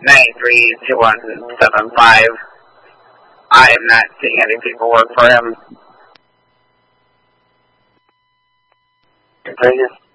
932175. I am not seeing any people work for him. Vegas.